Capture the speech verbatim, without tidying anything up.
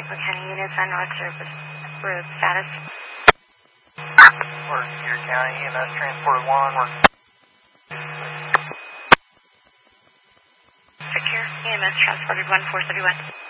Lakewood County units on North Service Road status. We're Sevier County E M S transported one. We're Secure E M S transported one four seven one.